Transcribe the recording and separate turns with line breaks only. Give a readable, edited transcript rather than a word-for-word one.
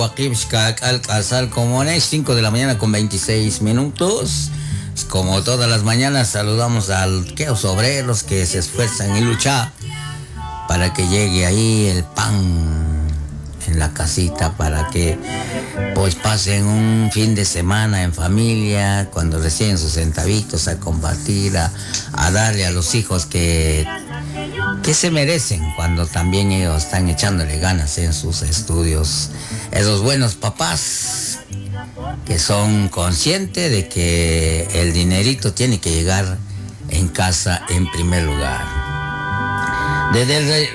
Al Casal Comunes, 5 de la mañana con 26 minutos. Como todas las mañanas saludamos a los obreros que se esfuerzan y luchan para que llegue ahí el pan en la casita, para que pues pasen un fin de semana en familia, cuando reciben sus centavitos, a compartir, a darle a los hijos que se merecen, cuando también ellos están echándole ganas en sus estudios. Esos buenos papás que son conscientes de que el dinerito tiene que llegar en casa en primer lugar. Desde el